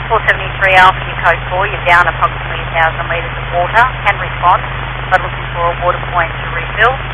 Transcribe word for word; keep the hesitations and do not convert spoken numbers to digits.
four seventy-three Alpha, your code four, you're down approximately one thousand litres of water, can respond, but looking for a water point to refill.